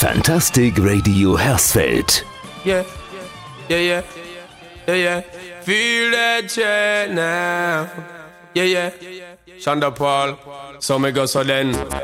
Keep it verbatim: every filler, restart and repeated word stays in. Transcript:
Fantastic Radio Hersfeld. Yeah, yeah, yeah, yeah, yeah. Feel that shit now. Yeah, yeah. Shonda Paul, so me go so then.